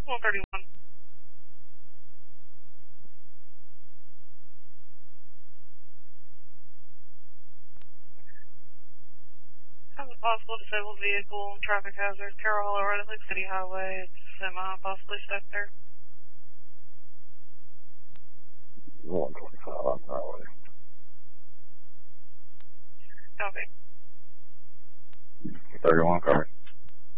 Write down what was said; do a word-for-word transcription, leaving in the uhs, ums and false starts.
one thirty-one. Have a possible disabled vehicle, traffic hazard, Carroll Hollow, Red Lake City Highway, semi, possibly stuck there. one twenty-five on the highway. Copy. thirty-one, copy.